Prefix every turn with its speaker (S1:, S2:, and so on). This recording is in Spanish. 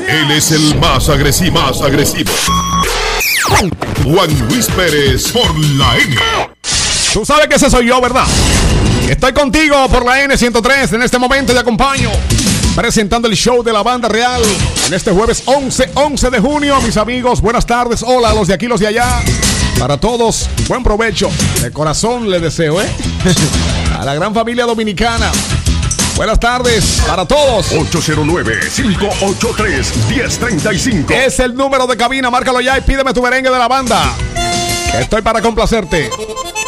S1: Él es el más agresivo. Juan Luis Pérez por la N.
S2: Tú sabes que ese soy yo, ¿verdad? Estoy contigo por la N103. En este momento te acompaño presentando el show de la Banda Real en este jueves 11 de junio. Mis amigos, buenas tardes. Hola a los de aquí, los de allá. Para todos, buen provecho. De corazón les deseo, a la gran familia dominicana. Buenas tardes para todos.
S1: 809-583-1035.
S2: Es el número de cabina, márcalo ya y pídeme tu merengue de la banda. Estoy para complacerte.